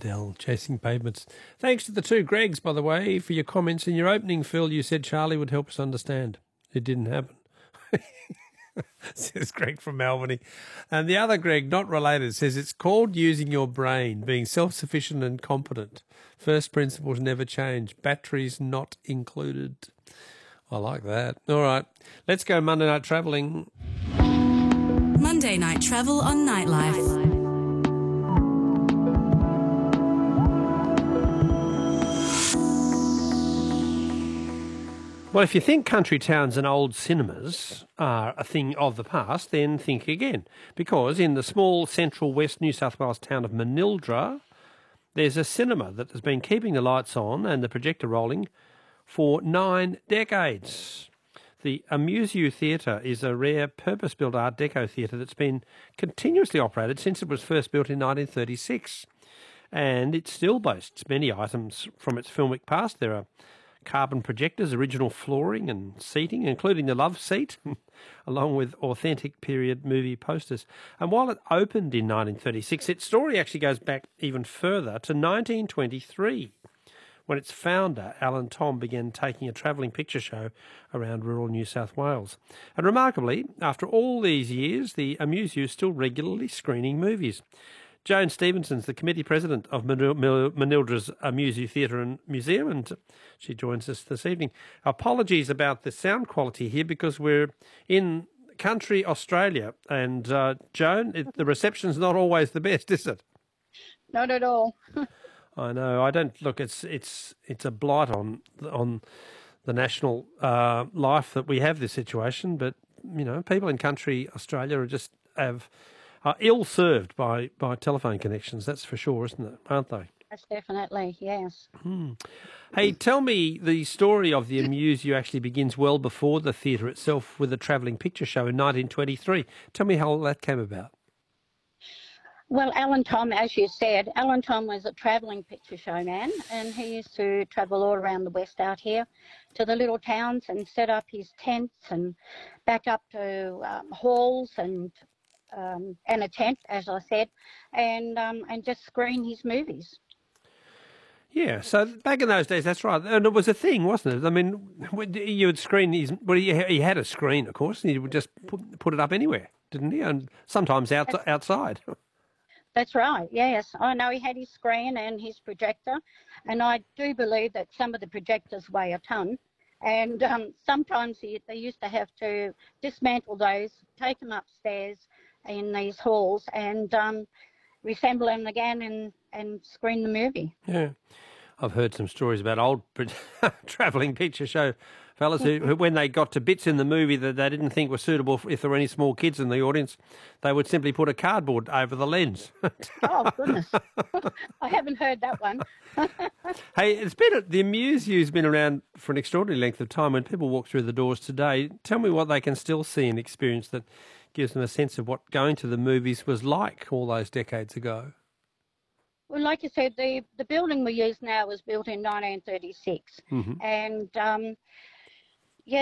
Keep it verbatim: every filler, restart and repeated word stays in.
Adele, Chasing Pavements. Thanks to the two Gregs, by the way, for your comments in your opening, Phil. You said Charlie would help us understand. It didn't happen. Says Greg from Albany. And the other Greg, not related, says it's called using your brain, being self-sufficient and competent. First principles never change. Batteries not included. I like that. All right, let's go Monday night travelling. Monday night travel on Nightlife. Well, if you think country towns and old cinemas are a thing of the past, then think again. Because in the small central west New South Wales town of Manildra, there's a cinema that has been keeping the lights on and the projector rolling for nine decades. The Amuse You Theatre is a rare purpose-built Art Deco theatre that's been continuously operated since it was first built in nineteen thirty-six. And it still boasts many items from its filmic past. There are carbon projectors, original flooring and seating, including the love seat, along with authentic period movie posters. And while it opened in nineteen thirty-six, its story actually goes back even further to nineteen twenty-three, when its founder, Alan Thom, began taking a travelling picture show around rural New South Wales. And remarkably, after all these years, the Amuse You is still regularly screening movies. Joan Stevenson's the committee president of Manildra's Amuse You Theatre and Museum, and she joins us this evening. Apologies about the sound quality here because we're in country Australia, and uh, Joan, it, the reception's not always the best, is it? Not at all. I know. I don't look. It's it's it's a blight on on the national uh, life that we have this situation. But you know, people in country Australia are just have. Are ill-served by, by telephone connections, that's for sure, isn't it? Aren't they? That's definitely, yes. Hmm. Hey, tell me, the story of the Amuse You actually begins well before the theatre itself with a travelling picture show in nineteen twenty-three. Tell me how that came about. Well, Alan Thom, as you said, Alan Thom was a travelling picture show man, and he used to travel all around the west out here to the little towns and set up his tents and back up to um, halls and Um, and a tent, as I said, and um, and just screen his movies. Yeah, so back in those days, that's right, and it was a thing, wasn't it? I mean, you would screen his. Well, he, he had a screen, of course, and he would just put, put it up anywhere, didn't he? And sometimes out, that's, outside. That's right. Yes, I know he had his screen and his projector, and I do believe that some of the projectors weigh a ton. And um, sometimes he, they used to have to dismantle those, take them upstairs in these halls and um, reassemble them again and, and screen the movie. Yeah. I've heard some stories about old travelling picture show fellas who, who, when they got to bits in the movie that they didn't think were suitable for, if there were any small kids in the audience, they would simply put a cardboard over the lens. Oh, goodness. I haven't heard that one. Hey, it's been a, the Amuse You's been around for an extraordinary length of time. When people walk through the doors today, tell me what they can still see and experience that gives them a sense of what going to the movies was like all those decades ago. Well, like you said, the, the building we use now was built in nineteen thirty-six. Mm-hmm. And um,